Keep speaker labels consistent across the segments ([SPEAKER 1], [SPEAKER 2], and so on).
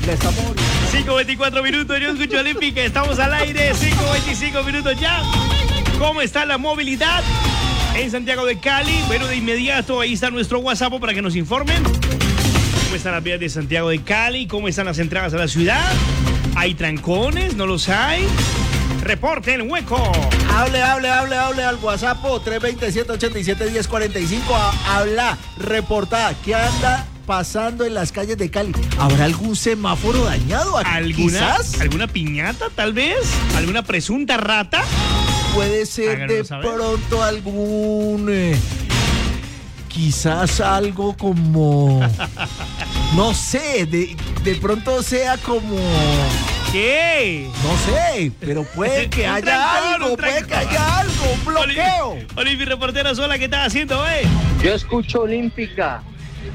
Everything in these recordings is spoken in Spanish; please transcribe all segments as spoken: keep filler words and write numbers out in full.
[SPEAKER 1] Le estamos abriendo.
[SPEAKER 2] cinco veinticuatro minutos, yo escucho Olímpica, estamos al aire, cinco veinticinco minutos ya. ¿Cómo está la movilidad en Santiago de Cali? Bueno, de inmediato ahí está nuestro WhatsApp para que nos informen. ¿Cómo están las vías de Santiago de Cali? ¿Cómo están las entradas a la ciudad? ¿Hay trancones? ¿No los hay? Reporte en hueco.
[SPEAKER 1] Hable, hable, hable, hable al WhatsApp tres dos siete, ocho siete, uno cero cuatro cinco. Habla, reporta, ¿qué anda pasando en las calles de Cali? ¿Habrá algún semáforo dañado?
[SPEAKER 2] ¿Alguna,
[SPEAKER 1] ¿Quizás?
[SPEAKER 2] ¿Alguna piñata, tal vez? ¿Alguna presunta rata?
[SPEAKER 1] Puede ser
[SPEAKER 2] Háganos
[SPEAKER 1] de
[SPEAKER 2] saber.
[SPEAKER 1] pronto algún... Eh, quizás algo como... No sé, de, de pronto sea como...
[SPEAKER 2] ¿Qué?
[SPEAKER 1] No sé, pero puede que
[SPEAKER 2] Un
[SPEAKER 1] haya
[SPEAKER 2] trancón,
[SPEAKER 1] algo,
[SPEAKER 2] un
[SPEAKER 1] puede que
[SPEAKER 2] trancón.
[SPEAKER 1] haya algo, un bloqueo.
[SPEAKER 2] Olivia, reportera sola, ¿qué estás haciendo, eh?
[SPEAKER 3] Yo escucho Olímpica,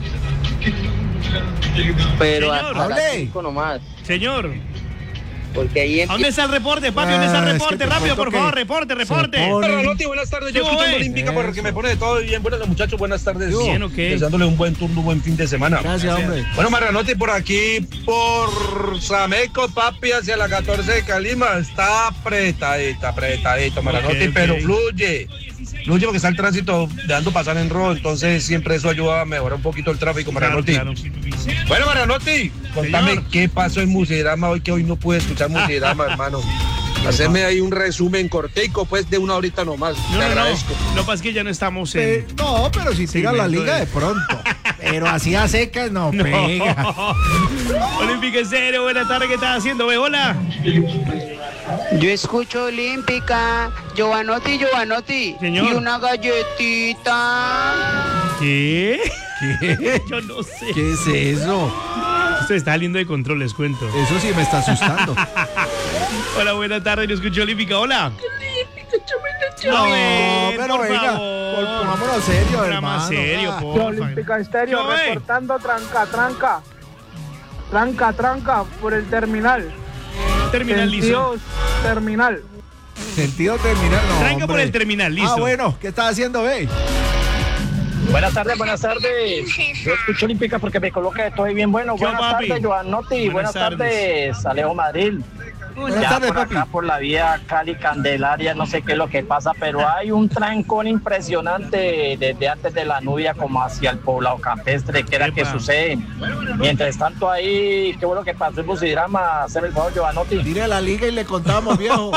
[SPEAKER 3] pero
[SPEAKER 2] Señor.
[SPEAKER 3] hasta las
[SPEAKER 1] Hable.
[SPEAKER 3] cinco nomás,
[SPEAKER 2] Señor,
[SPEAKER 3] porque ahí
[SPEAKER 2] ¿a dónde está el reporte, papi? ¿Dónde está
[SPEAKER 1] Ah,
[SPEAKER 2] el
[SPEAKER 1] es que
[SPEAKER 2] reporte?
[SPEAKER 1] te
[SPEAKER 2] Rápido,
[SPEAKER 1] cuento
[SPEAKER 2] por
[SPEAKER 1] que
[SPEAKER 2] favor, reporte, reporte.
[SPEAKER 1] se pone-
[SPEAKER 4] Carranotti, buenas tardes. Yo
[SPEAKER 2] ¿Qué
[SPEAKER 4] escucho
[SPEAKER 2] hubo, eh?
[SPEAKER 4] Olímpica porque
[SPEAKER 1] Eso.
[SPEAKER 4] me pone de todo bien. Buenas muchachos, buenas tardes.
[SPEAKER 2] Bien, ¿o qué?
[SPEAKER 4] Deseándole un buen turno, un buen fin de semana.
[SPEAKER 1] Gracias, hombre.
[SPEAKER 4] Bueno, Marranotti, por aquí, por Sameco, papi, hacia la catorce de Calima. Está apretadita, apretadito, Marranotti,
[SPEAKER 2] Ok, ok.
[SPEAKER 4] pero fluye. Fluye porque está el tránsito dejando pasar en rojo, entonces siempre eso ayuda a mejorar un poquito el tráfico,
[SPEAKER 2] Claro,
[SPEAKER 4] Marranotti.
[SPEAKER 2] claro.
[SPEAKER 4] Bueno, Marranotti, contame
[SPEAKER 2] Señor.
[SPEAKER 4] qué pasó en Musidrama hoy, que hoy no pude escuchar Musidrama, hermano. Hacerme ahí un resumen cortico, pues, de una horita nomás.
[SPEAKER 2] No,
[SPEAKER 4] Te
[SPEAKER 2] no, no.
[SPEAKER 4] agradezco.
[SPEAKER 2] Lo que pasa es que ya no estamos en...
[SPEAKER 1] Eh, no, pero si tira la
[SPEAKER 2] Segmento
[SPEAKER 1] liga
[SPEAKER 2] de-
[SPEAKER 1] de pronto. Pero así a secas no,
[SPEAKER 2] No.
[SPEAKER 1] pega.
[SPEAKER 2] Olímpica en serio, buenas tardes, ¿qué estás haciendo, ve? Hola.
[SPEAKER 5] Yo escucho Olímpica, Giovanotti, Giovanotti.
[SPEAKER 2] Señor.
[SPEAKER 5] Y una galletita.
[SPEAKER 2] ¿Qué?
[SPEAKER 1] ¿Qué?
[SPEAKER 2] Yo no sé.
[SPEAKER 1] ¿Qué es eso?
[SPEAKER 2] Esto está saliendo de control, les cuento.
[SPEAKER 1] Eso sí me está asustando.
[SPEAKER 2] Hola, buenas tardes, yo escucho Olímpica, hola.
[SPEAKER 1] No,
[SPEAKER 2] A ver,
[SPEAKER 1] pero
[SPEAKER 2] por
[SPEAKER 1] venga,
[SPEAKER 2] favor.
[SPEAKER 1] por- pongámonos serio,
[SPEAKER 2] Programa
[SPEAKER 1] hermano.
[SPEAKER 2] serio,
[SPEAKER 1] Ah.
[SPEAKER 2] porfa.
[SPEAKER 6] Olímpica Estéreo
[SPEAKER 2] ¿Qué, eh?
[SPEAKER 6] reportando tranca, tranca. Tranca, tranca por el terminal.
[SPEAKER 2] Terminal listo.
[SPEAKER 6] Sentidos, terminal.
[SPEAKER 1] Sentido terminal, no,
[SPEAKER 2] Tranca por
[SPEAKER 1] hombre.
[SPEAKER 2] el terminal, listo.
[SPEAKER 1] Ah, bueno, ¿qué estás haciendo, ve?
[SPEAKER 7] Buenas tardes, buenas tardes. Yo escucho Olímpica porque me coloca de todo y bien bueno.
[SPEAKER 2] ¿Qué,
[SPEAKER 7] Buenas
[SPEAKER 2] papi?
[SPEAKER 7] tardes, Giovanotti.
[SPEAKER 2] Buenas
[SPEAKER 7] Buenas,
[SPEAKER 2] tardes.
[SPEAKER 7] tardes, Alejo Madrid.
[SPEAKER 1] Buenas
[SPEAKER 7] ya
[SPEAKER 1] tardes,
[SPEAKER 7] por
[SPEAKER 1] papi.
[SPEAKER 7] acá, por la vía Cali Candelaria, no sé qué es lo que pasa, pero hay un trancón impresionante desde antes de la Nubia como hacia el poblado campestre. ¿Qué era
[SPEAKER 2] Epa.
[SPEAKER 7] que sucede? Mientras tanto ahí, qué bueno que pasó el Busidrama. Hacerme el favor, Giovanotti.
[SPEAKER 1] Tire la liga y le contamos, viejo.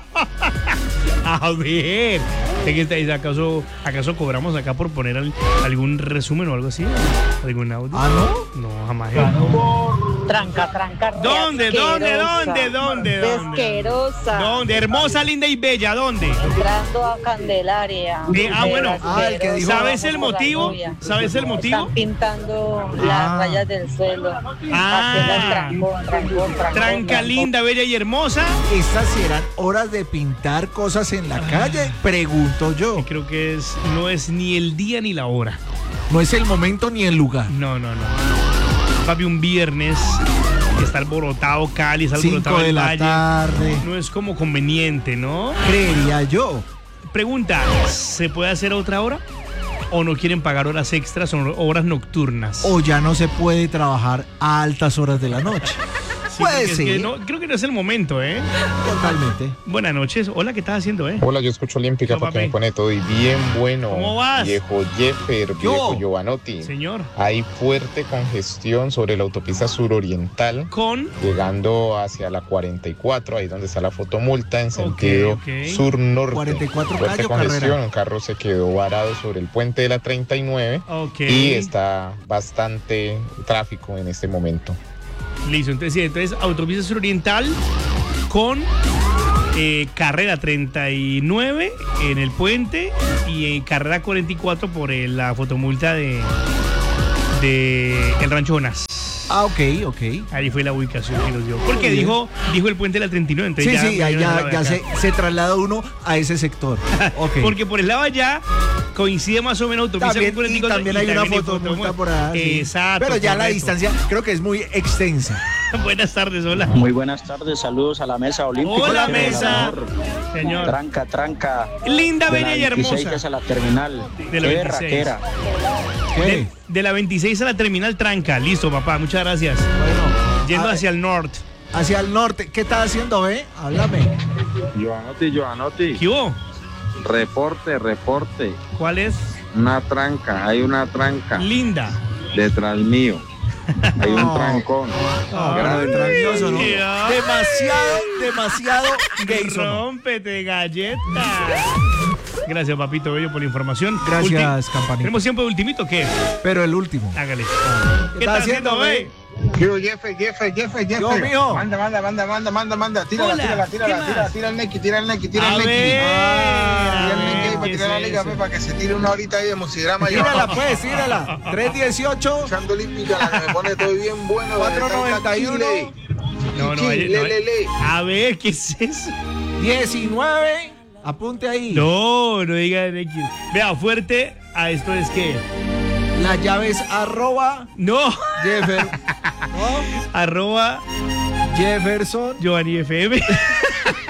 [SPEAKER 2] A ver, ¿de qué estáis? ¿Acaso, ¿Acaso cobramos acá por poner al- algún resumen o algo así? ¿Algún audio?
[SPEAKER 1] Ah, ¿no?
[SPEAKER 2] No, jamás.
[SPEAKER 8] Tranca, tranca.
[SPEAKER 2] ¿Dónde, dónde,
[SPEAKER 8] asquerosa.
[SPEAKER 2] dónde, dónde, dónde?
[SPEAKER 8] Asquerosa.
[SPEAKER 2] ¿Dónde? Hermosa, linda y bella, ¿dónde?
[SPEAKER 8] Entrando a Candelaria.
[SPEAKER 2] Eh, ah, bueno.
[SPEAKER 1] Ah, el que dijo-
[SPEAKER 2] ¿Sabes el
[SPEAKER 8] Vamos por la
[SPEAKER 2] motivo?
[SPEAKER 8] novia.
[SPEAKER 2] ¿Sabes el motivo?
[SPEAKER 8] Están pintando
[SPEAKER 1] Ah.
[SPEAKER 8] las rayas del suelo.
[SPEAKER 2] Ah.
[SPEAKER 8] Apenas trancón, trancón, trancón.
[SPEAKER 2] Tranca,
[SPEAKER 8] trancón.
[SPEAKER 2] linda, bella y hermosa.
[SPEAKER 1] ¿Estas serán horas de pintar cosas en la calle? Pregunto yo.
[SPEAKER 2] Creo que es, no es ni el día ni la hora.
[SPEAKER 1] No es el momento ni el lugar.
[SPEAKER 2] No, no, no. Papi, un viernes que está alborotado Cali, está alborotado
[SPEAKER 1] Cinco de
[SPEAKER 2] el
[SPEAKER 1] la
[SPEAKER 2] Valle.
[SPEAKER 1] tarde.
[SPEAKER 2] No es como conveniente, ¿no?
[SPEAKER 1] Creería yo.
[SPEAKER 2] Pregunta, ¿se puede hacer a otra hora? ¿O no quieren pagar horas extras o horas nocturnas?
[SPEAKER 1] O ya no se puede trabajar a altas horas de la noche.
[SPEAKER 2] Sí,
[SPEAKER 1] Puede
[SPEAKER 2] porque es que
[SPEAKER 1] ser.
[SPEAKER 2] no- creo que no es el momento, ¿eh?
[SPEAKER 1] Totalmente.
[SPEAKER 2] Buenas noches. Hola, ¿qué estás haciendo, eh?
[SPEAKER 9] Hola, yo escucho Olímpica
[SPEAKER 2] Hola,
[SPEAKER 9] porque
[SPEAKER 2] papi.
[SPEAKER 9] me pone todo y bien bueno.
[SPEAKER 2] ¿Cómo vas?
[SPEAKER 9] Viejo Jeffer, viejo Giovanotti.
[SPEAKER 2] Señor.
[SPEAKER 9] Hay fuerte congestión sobre la autopista suroriental,
[SPEAKER 2] Con...
[SPEAKER 9] llegando hacia la cuarenta y cuatro, ahí donde está la fotomulta, en sentido
[SPEAKER 2] ok.
[SPEAKER 9] sur-norte.
[SPEAKER 1] cuarenta y cuatro
[SPEAKER 9] Fuerte
[SPEAKER 1] calle o
[SPEAKER 9] congestión,
[SPEAKER 1] Carrera.
[SPEAKER 9] un carro se quedó varado sobre el puente de la treinta y nueve
[SPEAKER 2] Ok.
[SPEAKER 9] y está bastante tráfico en este momento.
[SPEAKER 2] Listo, entonces, sí, entonces autopista suroriental con eh, carrera treinta y nueve en el puente y en carrera cuarenta y cuatro por eh, la fotomulta de, de el Rancho Jonás.
[SPEAKER 1] Ah, ok, ok.
[SPEAKER 2] Ahí fue la ubicación que nos dio. Porque
[SPEAKER 1] Muy bien.
[SPEAKER 2] dijo, dijo el puente de la treinta y nueve. Entonces
[SPEAKER 1] Sí,
[SPEAKER 2] ya,
[SPEAKER 1] sí, ya,
[SPEAKER 2] ya,
[SPEAKER 1] ya,
[SPEAKER 2] ya
[SPEAKER 1] ya
[SPEAKER 2] acá.
[SPEAKER 1] se, se traslada uno a ese sector. Ok.
[SPEAKER 2] Porque por el lado allá coincide más o menos autopista
[SPEAKER 1] También,
[SPEAKER 2] con cuarenta y
[SPEAKER 1] y
[SPEAKER 2] cuatro
[SPEAKER 1] también hay una
[SPEAKER 2] también
[SPEAKER 1] fotomulta por ahí. sí.
[SPEAKER 2] Exacto.
[SPEAKER 1] Pero ya la
[SPEAKER 2] correcto.
[SPEAKER 1] distancia creo que es muy extensa.
[SPEAKER 2] Buenas tardes, hola.
[SPEAKER 7] Muy buenas tardes, saludos a la mesa olímpica.
[SPEAKER 2] Hola,
[SPEAKER 7] Siempre
[SPEAKER 2] mesa.
[SPEAKER 7] el amor.
[SPEAKER 2] Señor.
[SPEAKER 7] Tranca, tranca.
[SPEAKER 2] Linda,
[SPEAKER 7] De
[SPEAKER 2] bella
[SPEAKER 7] la
[SPEAKER 2] y
[SPEAKER 7] veintiséis
[SPEAKER 2] hermosa.
[SPEAKER 7] hacia la terminal.
[SPEAKER 2] De la
[SPEAKER 7] Qué
[SPEAKER 2] veintiséis.
[SPEAKER 7] berraquera.
[SPEAKER 1] ¿Qué?
[SPEAKER 2] De, de la veintiséis a la terminal tranca. Listo, papá. Muchas gracias.
[SPEAKER 1] Bueno.
[SPEAKER 2] Yendo
[SPEAKER 1] A-
[SPEAKER 2] hacia el norte.
[SPEAKER 1] Hacia el norte. ¿Qué estás haciendo, ve? Háblame.
[SPEAKER 10] Giovanotti, Giovanotti.
[SPEAKER 2] ¿Qué hubo?
[SPEAKER 10] Reporte, reporte.
[SPEAKER 2] ¿Cuál es?
[SPEAKER 10] Una tranca, hay una tranca
[SPEAKER 2] Linda.
[SPEAKER 10] detrás mío. Hay un
[SPEAKER 1] No.
[SPEAKER 10] trancón.
[SPEAKER 1] No,
[SPEAKER 10] Grande.
[SPEAKER 1] pero tranquioso, ¿no?
[SPEAKER 2] Dios.
[SPEAKER 1] Demasiado, demasiado gay sonó.
[SPEAKER 2] Rómpete, galleta. Gracias, papito bello, por la información.
[SPEAKER 1] Gracias,
[SPEAKER 2] Ulti-
[SPEAKER 1] campanita.
[SPEAKER 2] ¿Tenemos siempre ultimito o qué?
[SPEAKER 1] Pero el último.
[SPEAKER 2] Hágale.
[SPEAKER 1] ¿Qué
[SPEAKER 2] ¿Qué
[SPEAKER 1] estás
[SPEAKER 2] estás haciendo,
[SPEAKER 1] haciendo,
[SPEAKER 2] güey?
[SPEAKER 10] Yo, Jefe, Jefe, Jefe, Jefe.
[SPEAKER 1] Yo, mijo.
[SPEAKER 10] Manda, manda, manda, manda, manda, manda. Tírala,
[SPEAKER 2] Hola,
[SPEAKER 10] tírala,
[SPEAKER 2] ¿qué
[SPEAKER 10] tírala,
[SPEAKER 2] más?
[SPEAKER 10] tírala, tira el Neki, tira el Neki, tira
[SPEAKER 2] A
[SPEAKER 10] el Neki.
[SPEAKER 2] ver,
[SPEAKER 10] Tira el
[SPEAKER 2] a
[SPEAKER 10] Neki ahí
[SPEAKER 2] ver,
[SPEAKER 10] para
[SPEAKER 2] ¿qué
[SPEAKER 10] tirar la
[SPEAKER 2] es
[SPEAKER 10] liga,
[SPEAKER 2] eso?
[SPEAKER 10] pe, para que se tire una horita ahí de musigrama.
[SPEAKER 1] Tírala, pues, tírala. tres dieciocho,
[SPEAKER 10] Echando olímpica, la que me pone todo bien bueno.
[SPEAKER 1] cuatro noventa y uno,
[SPEAKER 2] No, no,
[SPEAKER 10] Sí,
[SPEAKER 2] ahí-
[SPEAKER 10] le,
[SPEAKER 2] no,
[SPEAKER 10] le, le.
[SPEAKER 2] A ver, ¿qué es eso?
[SPEAKER 1] diecinueve. Apunte ahí.
[SPEAKER 2] No, no digan X. Vea, fuerte a esto es que.
[SPEAKER 1] Las llaves arroba
[SPEAKER 2] No,
[SPEAKER 1] Jeffer, ¿no?
[SPEAKER 2] arroba
[SPEAKER 1] Jefferson.
[SPEAKER 2] Giovanni F M.